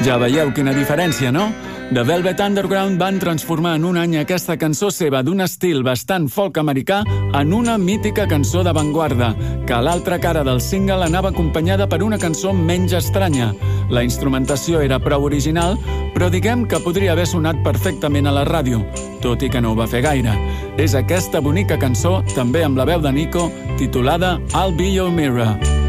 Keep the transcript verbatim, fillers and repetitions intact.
Ja veieu quina diferència, no? The Velvet Underground van transformar en un any aquesta cançó seva d'un estil bastant folk americà en una mítica cançó d'avantguarda, que a l'altra cara del single anava acompanyada per una cançó menys estranya. La instrumentació era prou original, però diguem que podria haver sonat perfectament a la ràdio, tot i que no ho va fer gaire. És aquesta bonica cançó, també amb la veu de Nico, titulada I'll Be Your Mirror.